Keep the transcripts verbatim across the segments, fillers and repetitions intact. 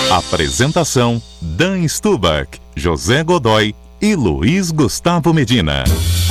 Apresentação: Dan Stubach, José Godoy e Luiz Gustavo Medina.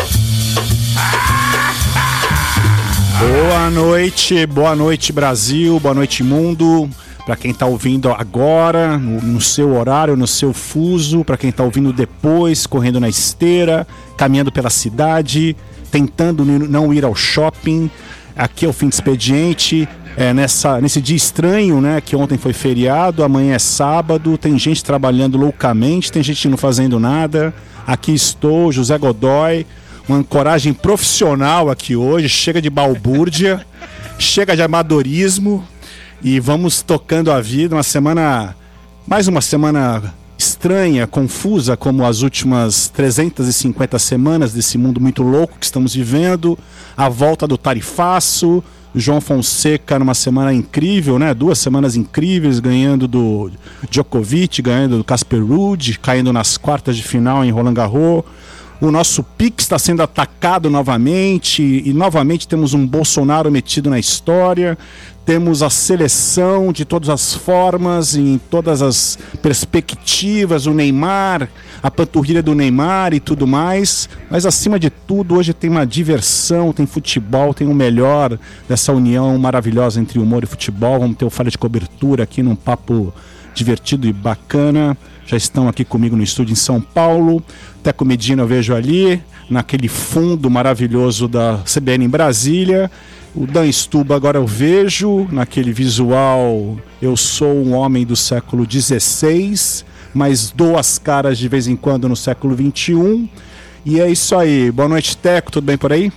Boa noite, boa noite Brasil, boa noite mundo. Para quem está ouvindo agora, no, no seu horário, no seu fuso, para quem está ouvindo depois, correndo na esteira, caminhando pela cidade, tentando não ir ao shopping. Aqui é o Fim de Expediente, é, nessa, nesse dia estranho, né, que ontem foi feriado, amanhã é sábado, tem gente trabalhando loucamente, tem gente não fazendo nada. Aqui estou, José Godoy, uma ancoragem profissional aqui hoje, chega de balbúrdia, chega de amadorismo. E vamos tocando a vida, uma semana, mais uma semana estranha, confusa, como as últimas trezentas e cinquenta semanas desse mundo muito louco que estamos vivendo. A volta do tarifaço, João Fonseca numa semana incrível, né? Duas semanas incríveis, ganhando do Djokovic, ganhando do Casper Ruud, caindo nas quartas de final em Roland Garros. O nosso Pix está sendo atacado novamente e novamente temos um Bolsonaro metido na história. Temos a seleção de todas as formas, em todas as perspectivas, o Neymar, a panturrilha do Neymar e tudo mais. Mas acima de tudo, hoje tem uma diversão, tem futebol, tem o melhor dessa união maravilhosa entre humor e futebol. Vamos ter o Falha de Cobertura aqui num papo divertido e bacana. Já estão aqui comigo no estúdio em São Paulo. Teco Medina eu vejo ali, naquele fundo maravilhoso da C B N em Brasília. O Dan Stuba agora eu vejo, naquele visual, eu sou um homem do século dezesseis, mas dou as caras de vez em quando no século vinte e um. E é isso aí. Boa noite, Teco, tudo bem por aí?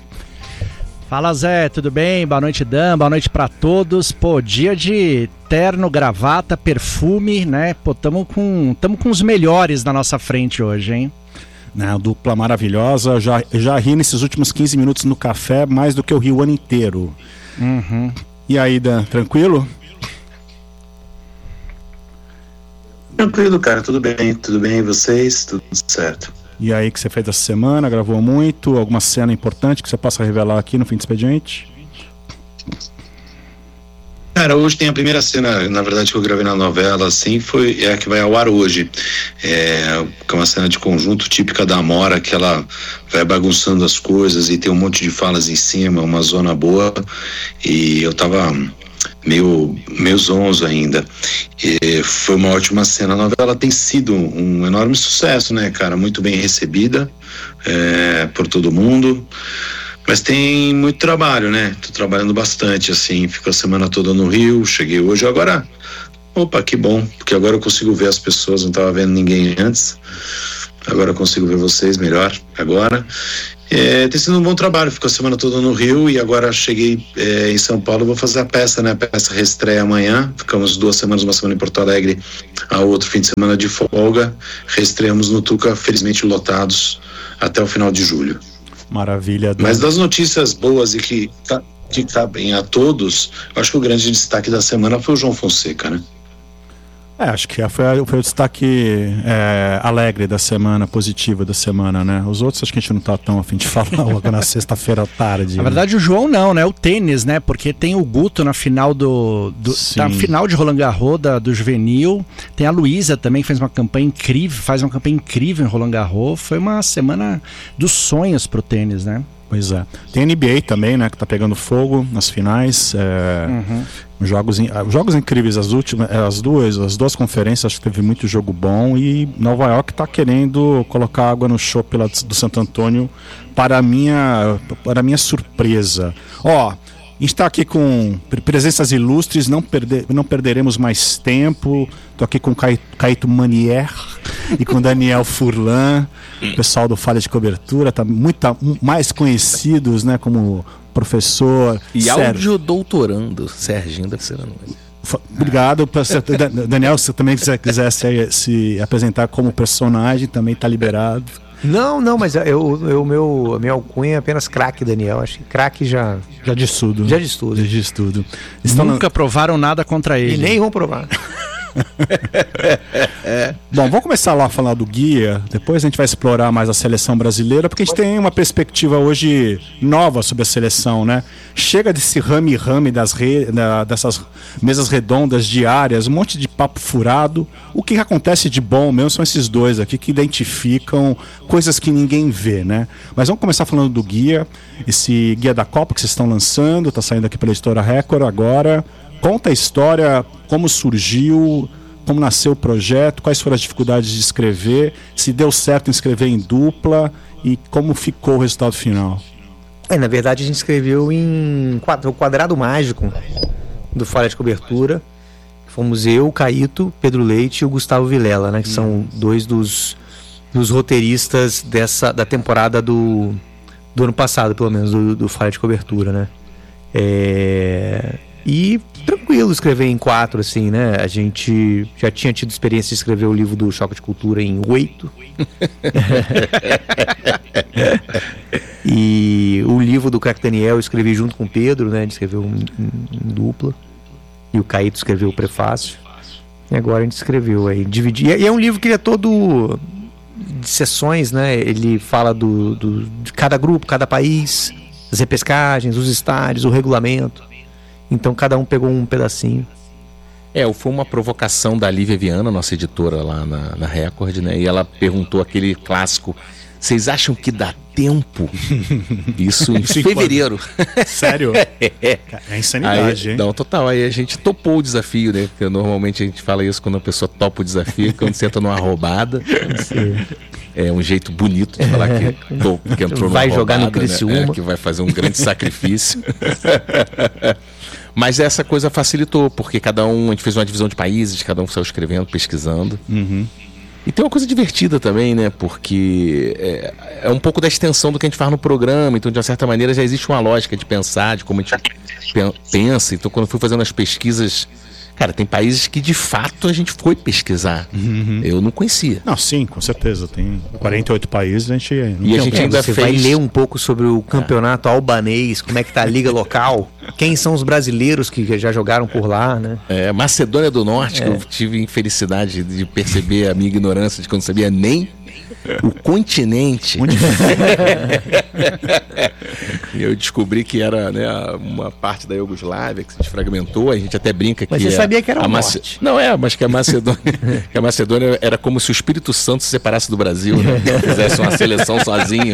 Fala, Zé, tudo bem? Boa noite, Dan, boa noite pra todos. Pô, dia de terno, gravata, perfume, né? Pô, tamo com, tamo com os melhores na nossa frente hoje, hein? Né, dupla maravilhosa, já, já ri nesses últimos quinze minutos no café mais do que eu ri o ano inteiro. Uhum. E aí, Dan, tranquilo? Tranquilo, cara, tudo bem, tudo bem, e vocês? Tudo certo. E aí, que você fez essa semana, gravou muito, alguma cena importante que você possa revelar aqui no Fim de Expediente? Cara, hoje tem a primeira cena, na verdade, que eu gravei na novela, assim, foi é a que vai ao ar hoje. É, que é uma cena de conjunto típica da Amora, que ela vai bagunçando as coisas e tem um monte de falas em cima, uma zona boa, e eu tava meio, meio zonzo ainda. E foi uma ótima cena. A novela tem sido um enorme sucesso, né, cara? Muito bem recebida é, por todo mundo. Mas tem muito trabalho, né? Tô trabalhando bastante, assim, fico a semana toda no Rio, cheguei hoje, agora, opa, que bom, porque agora eu consigo ver as pessoas, não tava vendo ninguém antes, agora eu consigo ver vocês melhor, agora. É, tem sido um bom trabalho, fico a semana toda no Rio e agora cheguei é, em São Paulo, vou fazer a peça, né? A peça reestreia amanhã, ficamos duas semanas, uma semana em Porto Alegre, a outro fim de semana de folga, reestreamos no Tuca, felizmente lotados, até o final de julho. Maravilha. Mas das notícias boas e que, que cabem a todos, eu acho que o grande destaque da semana foi o João Fonseca, né? É, acho que foi, foi o destaque é, alegre da semana, positivo da semana, né? Os outros acho que a gente não tá tão a fim de falar logo na sexta-feira à tarde. Na verdade, o João não, né? O tênis, né? Porque tem o Guto na final do... do na final de Roland Garros, da, do juvenil. Tem a Luísa também, que fez uma campanha incrível, faz uma campanha incrível em Roland Garros. Foi uma semana dos sonhos pro tênis, né? Pois é. Tem a N B A também, né? Que tá pegando fogo nas finais. É... Uhum. Jogos, jogos incríveis, as últimas, as duas, as duas conferências, acho que teve muito jogo bom e Nova York está querendo colocar água no chope lá do Santo Antônio para minha, para minha surpresa. Ó, a gente está aqui com presenças ilustres, não, perder, não perderemos mais tempo. Estou aqui com Caíto Manier e com Daniel Furlan, o pessoal do Falha de Cobertura, tá muito mais conhecidos, né, como professor e Sérgio. áudio doutorando, Serginho da Serrano. Obrigado, Daniel, se você também quiser, quiser se, se apresentar como personagem, também está liberado. Não, não, mas eu, eu, meu, a minha alcunha é apenas craque, Daniel. Acho que craque já... Já diz tudo. Já diz tudo. Já diz tudo. Estão Nunca no... provaram nada contra ele. E nem vão provar. Bom, vamos começar lá a falar do guia, depois a gente vai explorar mais a seleção brasileira, porque a gente tem uma perspectiva hoje nova sobre a seleção, né? Chega desse rame-rame das re... da... dessas mesas redondas diárias, um monte de papo furado. O que acontece de bom mesmo são esses dois aqui que identificam coisas que ninguém vê, né? Mas vamos começar falando do guia, esse guia da Copa que vocês estão lançando, está saindo aqui pela Editora Record agora. Conta a história, como surgiu, como nasceu o projeto, quais foram as dificuldades de escrever, se deu certo em escrever em dupla e como ficou o resultado final. É, na verdade a gente escreveu em quadro, o Quadrado Mágico do Falha de Cobertura. Fomos eu, o Caíto, Pedro Leite e o Gustavo Vilela, né? Que hum. são dois dos, dos roteiristas dessa, da temporada do, do ano passado, pelo menos, do, do Falha de Cobertura, né? É... E tranquilo escrever em quatro, assim, né? A gente já tinha tido experiência de escrever o livro do Choque de Cultura em oito. E o livro do Crack Daniel eu escrevi junto com o Pedro, né? A gente escreveu em, em, em dupla. E o Caíto escreveu o prefácio. E agora a gente escreveu aí, dividir. E é um livro que ele é todo de sessões, né? Ele fala do, do, de cada grupo, cada país, as repescagens, os estádios, o regulamento. Então cada um pegou um pedacinho. É, foi uma provocação da Lívia Viana, nossa editora lá na, na Record, né? E ela perguntou aquele clássico: vocês acham que dá tempo? Isso em fevereiro. Sério? É, é insanidade, aí, hein? Não, total. Aí a gente topou o desafio, né? Porque normalmente a gente fala isso quando a pessoa topa o desafio, quando você entra numa roubada. É um jeito bonito de falar que, tô, que entrou numa vai roubada, jogar no Criciúma, né? É, que vai fazer um grande sacrifício. Mas essa coisa facilitou, porque cada um, a gente fez uma divisão de países, cada um saiu escrevendo, pesquisando. Uhum. E tem uma coisa divertida também, né? Porque é, é um pouco da extensão do que a gente faz no programa. Então, de uma certa maneira, já existe uma lógica de pensar, de como a gente pensa. Então, quando eu fui fazendo as pesquisas... Cara, tem países que, de fato, a gente foi pesquisar. Uhum. Eu não conhecia. Não, sim, com certeza. Tem quarenta e oito países, a gente... Não e a gente ainda Você fez... vai ler um pouco sobre o campeonato é. albanês, como é que tá a liga local, quem são os brasileiros que já jogaram por lá, né? É, Macedônia do Norte, é. que eu tive infelicidade de perceber a minha ignorância de que eu não sabia nem o continente. Onde E eu descobri que era, né, uma parte da Iugoslávia que se desfragmentou. A gente até brinca que... Mas você é, sabia que era a o Mace... norte. Não, é, mas que a Macedônia, que a Macedônia era como se o Espírito Santo se separasse do Brasil, né? Fizesse uma seleção sozinho.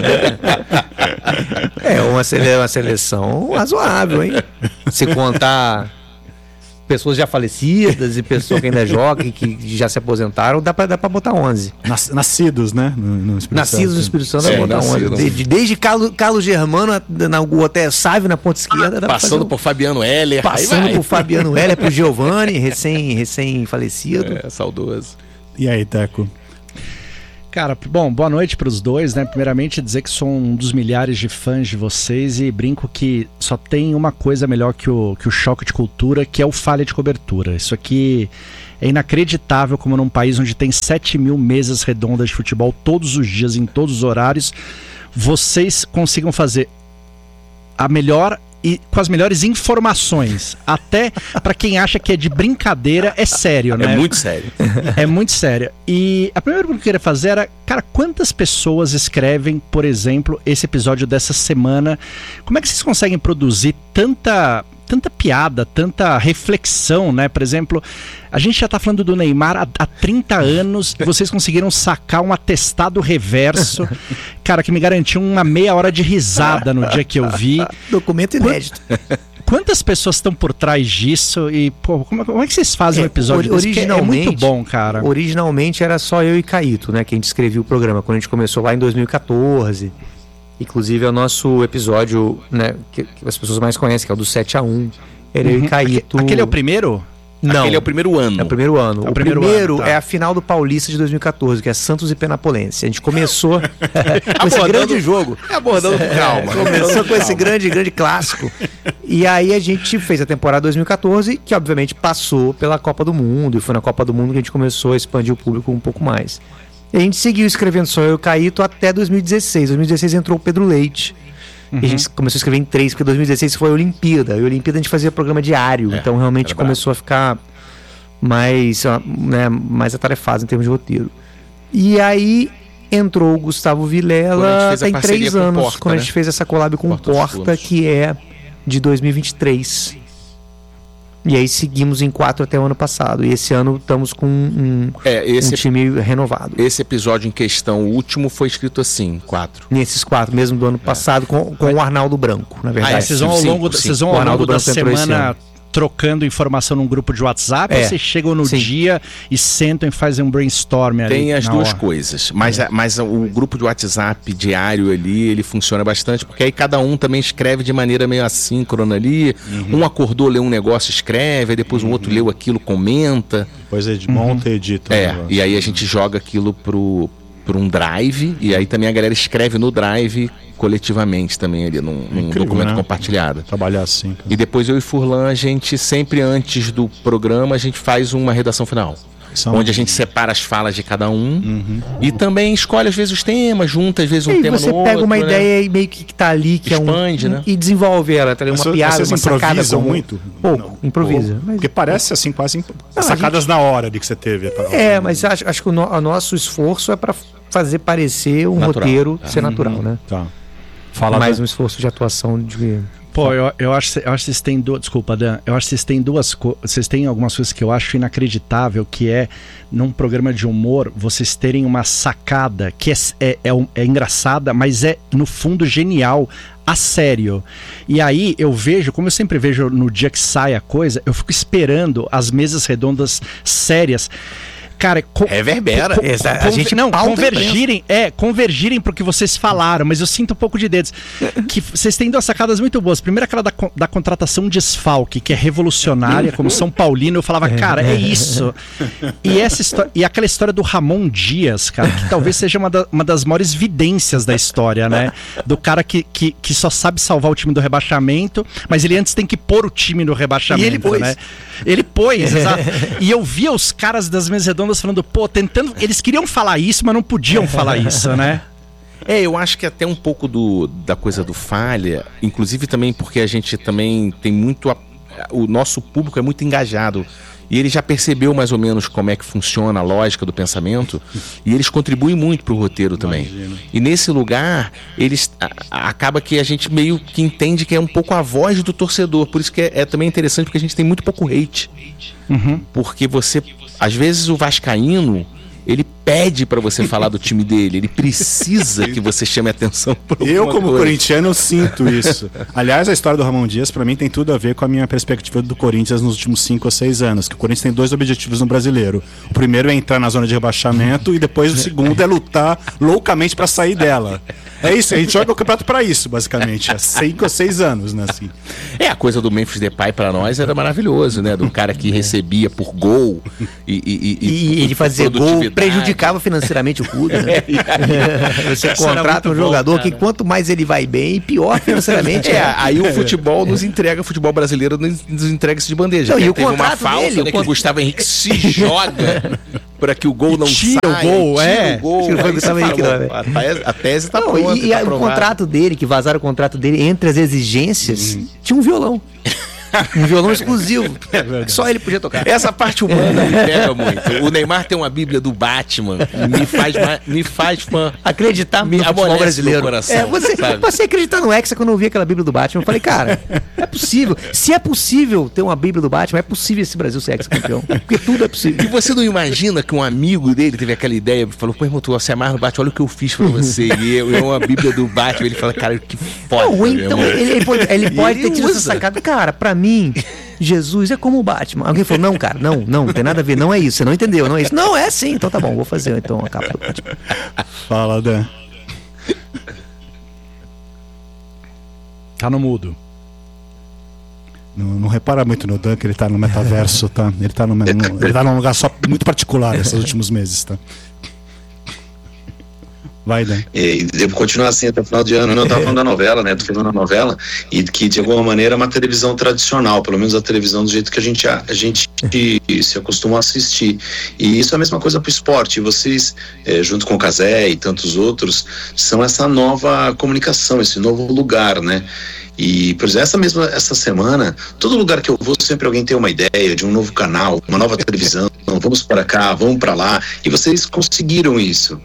É uma, sele... uma seleção razoável, hein? Se contar pessoas já falecidas e pessoas que ainda jogam, que já se aposentaram, dá pra, dá pra botar onze. Nas, nascidos, né? No, no nascidos no Espírito Santo, dá é, pra botar onze. Desde, desde Carlos, Carlos Germano na, até Sávio na ponta esquerda. Dá passando um... por Fabiano Heller. Passando por Fabiano Heller, por Giovanni, recém, recém falecido. É, saudoso. E aí, Teco? Cara, bom, boa noite para os dois, né? Primeiramente dizer que sou um dos milhares de fãs de vocês e brinco que só tem uma coisa melhor que o, que o Choque de Cultura, que é o Falha de Cobertura. Isso aqui é inacreditável como num país onde tem sete mil mesas redondas de futebol todos os dias, em todos os horários, vocês consigam fazer a melhor... e com as melhores informações. Até pra quem acha que é de brincadeira, é sério, né? É muito sério. É muito sério. E a primeira pergunta que eu queria fazer era, cara, quantas pessoas escrevem, por exemplo, esse episódio dessa semana? Como é que vocês conseguem produzir tanta... tanta piada, tanta reflexão, né? Por exemplo, a gente já tá falando do Neymar há, há trinta anos e vocês conseguiram sacar um atestado reverso, cara, que me garantiu uma meia hora de risada no dia que eu vi. Documento inédito. Quantas pessoas estão por trás disso e, pô, como, como é que vocês fazem um episódio é, desse? originalmente, é muito bom, cara. Originalmente era só eu e Caíto, né? Que a gente escrevia o programa, quando a gente começou lá em dois mil e catorze. Inclusive é o nosso episódio, né, que, que as pessoas mais conhecem, que é o do sete a um. Ele uhum. e Caíto. Aquele é o primeiro? Não. Aquele é o primeiro ano. É o primeiro ano. É o, o primeiro, primeiro ano, tá. é a final do Paulista de dois mil e catorze, que é Santos e Penapolense. A gente começou com esse grande jogo. É abordando com calma. É, começou com esse grande, grande clássico. E aí a gente fez a temporada dois mil e catorze, que obviamente passou pela Copa do Mundo. E foi na Copa do Mundo que a gente começou a expandir o público um pouco mais. E a gente seguiu escrevendo só eu e o Caíto até dois mil e dezesseis. dois mil e dezesseis entrou o Pedro Leite. Uhum. E a gente começou a escrever em três, porque dois mil e dezesseis foi a Olimpíada. E a Olimpíada a gente fazia programa diário. É, então realmente começou bravo. a ficar mais, né, mais atarefados em termos de roteiro. E aí entrou o Gustavo Vilela tem três anos, Porta, quando né? a gente fez essa collab com o Porta, Porta que é de dois mil e vinte e três. E aí seguimos em quatro até o ano passado. E esse ano estamos com um, é, esse, um time renovado. Esse episódio em questão, o último, foi escrito assim, quatro. Nesses quatro, mesmo do ano passado, é. com, com o Arnaldo Branco, na verdade. Ah, vocês vão ao longo, sim, vocês vão ao longo da semana trocando informação num grupo de WhatsApp, é. ou vocês chegam no Sim. dia e sentam e fazem um brainstorm ali? Tem as duas hora. coisas, mas, é. mas o grupo de WhatsApp diário ali, ele funciona bastante, porque aí cada um também escreve de maneira meio assíncrona ali, uhum. um acordou, leu um negócio, escreve, aí depois um uhum. outro leu aquilo, comenta. Depois é de monta e uhum. edita. É, um e aí a gente joga aquilo pro... por um drive, e aí também a galera escreve no drive coletivamente também ali, num, num Incrível, documento né? compartilhado. Trabalhar assim. Cara. E depois eu e Furlan, a gente sempre antes do programa, a gente faz uma redação final. São... Onde a gente separa as falas de cada um uhum. e também escolhe às vezes os temas, junta às vezes um e tema no outro. Você pega uma né? ideia e meio que tá ali, que Expande, é um, né? E desenvolve ela, tá ali, uma Vocês piada, uma sacada. Improvisam muito? Pouco, não, improvisa. Pouco. Mas... Porque parece assim, quase imp... não, sacadas gente... na hora de que você teve. É, mas acho, acho que o, no, o nosso esforço é para fazer parecer um natural. roteiro é. ser natural, uhum. né? Tá. Fala mais da... um esforço de atuação de... Pô, eu, eu, acho, eu acho que vocês têm duas... Desculpa, Dan. Eu acho que vocês têm duas coisas... Vocês têm algumas coisas que eu acho inacreditável, que é, num programa de humor, vocês terem uma sacada que é, é, é, é engraçada, mas é, no fundo, genial, a sério. E aí eu vejo, como eu sempre vejo no dia que sai a coisa, eu fico esperando as mesas redondas sérias. Cara, co- reverbera. Co- co- a gente não convergirem, é, convergirem pro que vocês falaram, mas eu sinto um pouco de dedos. Que vocês têm duas sacadas muito boas. Primeiro, aquela da, da contratação de desfalque, que é revolucionária, como São Paulino, eu falava, cara, é isso. E essa história, e aquela história do Ramon Dias, cara, que talvez seja uma, da, uma das maiores vidências da história, né? Do cara que, que, que só sabe salvar o time do rebaixamento, mas ele antes tem que pôr o time no rebaixamento, e ele pôs. né? Ele pôs, exato. E eu via os caras das mesas redondas falando, pô, tentando. Eles queriam falar isso, mas não podiam falar isso, né? É, eu acho que até um pouco do, da coisa do falha, inclusive também porque a gente também tem muito. A, o nosso público é muito engajado. E ele já percebeu mais ou menos como é que funciona a lógica do pensamento. E eles contribuem muito pro roteiro também. Imagina. E nesse lugar, eles a, a, acaba que a gente meio que entende que é um pouco a voz do torcedor. Por isso que é, é também interessante, porque a gente tem muito pouco hate. Uhum. Porque você, às vezes o vascaíno, ele pede pra você falar do time dele, ele precisa que você chame atenção por alguma Eu, como coisa. corintiano, sinto isso. Aliás, a história do Ramon Dias, pra mim, tem tudo a ver com a minha perspectiva do Corinthians nos últimos cinco ou seis anos. Que o Corinthians tem dois objetivos no Brasileiro. O primeiro é entrar na zona de rebaixamento e depois o segundo é lutar loucamente pra sair dela. É isso, a gente joga o campeonato pra isso, basicamente. Há cinco ou seis anos, né? Assim. É, a coisa do Memphis Depay pra nós era maravilhoso, né? Do cara que recebia por gol e, e, e, e ele fazia gol, prejudicava financeiramente o clube, né? Você contrata um jogador bom, que quanto mais ele vai bem, pior financeiramente é. é. Aí o futebol nos entrega, o futebol brasileiro nos entrega isso de bandeja. Não, e o teve uma falta, dele, né, o que o Gustavo Henrique se joga para que o gol não tira saia. O gol, tira é. o gol, tira o Gustavo Henrique, a, tese, a tese tá não, pronta. E, tá e o contrato dele, que vazaram o contrato dele, entre as exigências, hum. tinha um violão. Um violão exclusivo. É só ele podia tocar. Essa parte humana me pega muito. O Neymar tem uma bíblia do Batman. Me faz, me faz fã. Acreditar me no futebol brasileiro. Coração, é, você, você acreditar no Hexa quando eu vi aquela bíblia do Batman. Eu falei, cara, é possível. Se é possível ter uma bíblia do Batman, é possível esse Brasil ser ex-campeão. Porque tudo é possível. E você não imagina que um amigo dele teve aquela ideia, falou, pô, irmão, tu você amarra no Batman, olha o que eu fiz pra você. E eu, eu uma bíblia do Batman. Ele fala, cara, que foda. Não, então, ele, ele pode, ele pode ele ter tido essa sacada. Cara, pra mim, Jesus é como o Batman. Alguém falou, não, cara, não, não, não tem nada a ver, não é isso, você não entendeu, não é isso. Não, é sim, então tá bom, vou fazer então a capa do Batman. Fala, Dan. Tá no mudo. Não, não repara muito no Dan, que ele tá no metaverso, tá? Ele tá, no, no, ele tá num lugar só muito particular esses últimos meses, tá? Vai, Dan. E devo continuar assim até o final de ano. Eu tava falando da novela, né? Tô falando da novela, e que de alguma maneira é uma televisão tradicional, pelo menos a televisão do jeito que a gente, a, a gente se acostuma a assistir. E isso é a mesma coisa pro esporte. E vocês, é, junto com o Cazé e tantos outros, são essa nova comunicação, esse novo lugar, né? E, por exemplo, essa mesma essa semana, todo lugar que eu vou, sempre alguém tem uma ideia de um novo canal, uma nova televisão, vamos para cá, vamos para lá, e vocês conseguiram isso.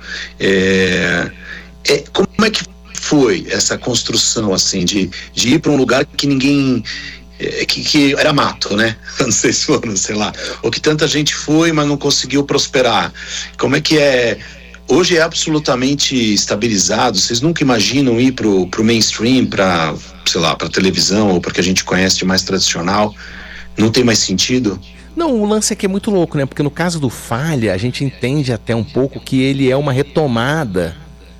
É, é, como é que foi essa construção, assim, de, de ir para um lugar que ninguém... Que, que era mato, né? Não sei se foram, sei lá. Ou que tanta gente foi, mas não conseguiu prosperar. Como é que é... Hoje é absolutamente estabilizado. Vocês nunca imaginam ir pro, pro mainstream, para, sei lá, para televisão ou para que a gente conhece de mais tradicional? Não tem mais sentido? Não, o lance aqui é muito louco, né? Porque no caso do Falha, a gente entende até um pouco que ele é uma retomada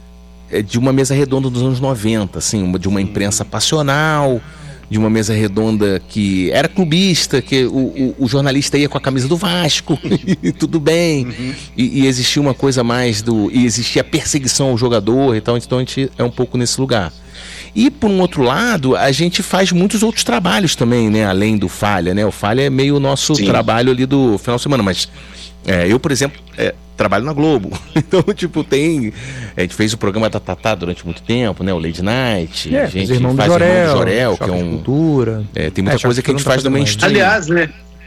de uma mesa redonda dos anos noventa, assim, de uma imprensa passional, de uma mesa redonda que era clubista, que o, o, o jornalista ia com a camisa do Vasco, e tudo bem, uhum. e, e existia uma coisa mais do... e existia perseguição ao jogador e tal, então a gente é um pouco nesse lugar. E por um outro lado, a gente faz muitos outros trabalhos também, né, além do Falha, né, o Falha é meio o nosso Sim. trabalho ali do final de semana, mas é, eu, por exemplo... É, trabalho na Globo, então tipo tem, a gente fez o programa da Tatá durante muito tempo, né, o Lady Night, é, a gente Irmão faz do Jorel, Irmão do Jorel, que é um cultura, é, tem muita é, coisa que a gente faz no mainstream. Aliás, né,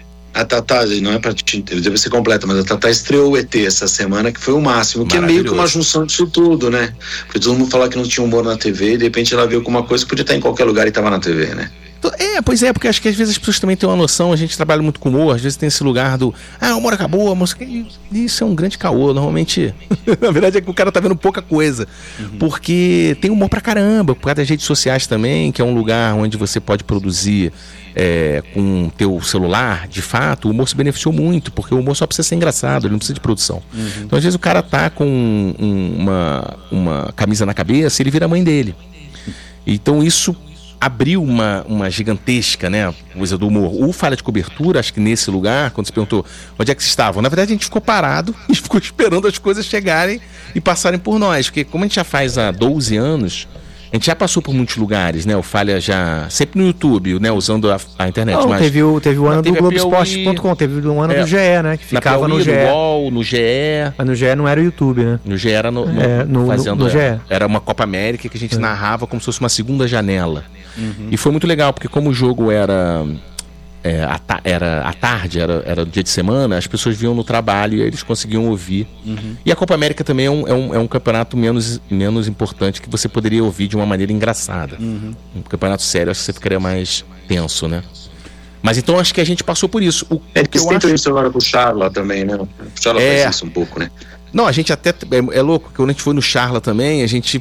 a Tatá, não é pra te, deve ser completa, mas a Tatá estreou o E T essa semana, que foi o máximo, que é meio que uma junção disso tudo, né, porque todo mundo falava que não tinha humor na T V, e de repente ela veio com uma coisa que podia estar em qualquer lugar e estava na T V, né. É, pois é, porque acho que às vezes as pessoas também têm uma noção, a gente trabalha muito com humor, às vezes tem esse lugar do, ah, o humor acabou, a música... Isso é um grande caô, normalmente, na verdade é que o cara tá vendo pouca coisa, uhum. porque tem humor pra caramba, por causa das redes sociais também, que é um lugar onde você pode produzir é, com o teu celular, de fato, o humor se beneficiou muito, porque o humor só precisa ser engraçado, ele não precisa de produção. Uhum. Então às vezes o cara tá com um, uma, uma camisa na cabeça, ele vira a mãe dele. Então isso... abriu uma, uma gigantesca, né, coisa do humor. O Falha de Cobertura, acho que nesse lugar, quando se perguntou onde é que vocês estavam, na verdade a gente ficou parado e ficou esperando as coisas chegarem e passarem por nós, porque como a gente já faz há doze anos, a gente já passou por muitos lugares, né, o Falha já, sempre no YouTube, né, usando a, a internet. Não, mas teve, o, teve o ano do Globoesporte ponto com, teve o ano é, do G E, né, que ficava Piauí, no G E. No U O L, no G E. Mas no G E não era o YouTube, né? No G E era no, no, é, no, fazendo, no, no G E. Era uma Copa América que a gente é. narrava como se fosse uma segunda janela. Uhum. E foi muito legal, porque como o jogo era, é, a ta- era à tarde, era, era dia de semana, as pessoas vinham no trabalho e eles conseguiam ouvir. Uhum. E a Copa América também é um, é um, é um campeonato menos, menos importante que você poderia ouvir de uma maneira engraçada. Uhum. Um campeonato sério, acho que você ficaria mais tenso, né? Mas então acho que a gente passou por isso. O, é o que eu acho isso agora com o Charla também, né? O Charla é... faz isso um pouco, né? Não, a gente até... É, é louco, quando a gente foi no Charla também, a gente...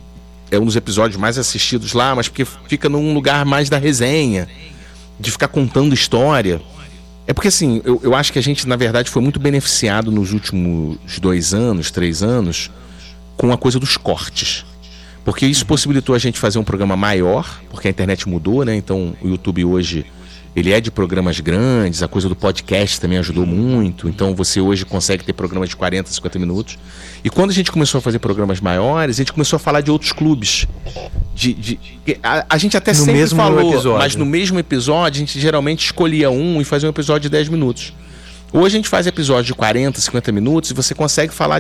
É um dos episódios mais assistidos lá, mas porque fica num lugar mais da resenha, de ficar contando história. É porque assim, eu, eu acho que a gente, na verdade, foi muito beneficiado nos últimos dois anos, três anos, com a coisa dos cortes. Porque isso possibilitou a gente fazer um programa maior, porque a internet mudou, né? Então o YouTube hoje, ele é de programas grandes, a coisa do podcast também ajudou muito. Então você hoje consegue ter programas de quarenta, cinquenta minutos. E quando a gente começou a fazer programas maiores, a gente começou a falar de outros clubes. De, de, a, a gente até no sempre mesmo falou, episódio. Mas no mesmo episódio a gente geralmente escolhia um e fazia um episódio de dez minutos. Hoje a gente faz episódio de quarenta, cinquenta minutos e você consegue falar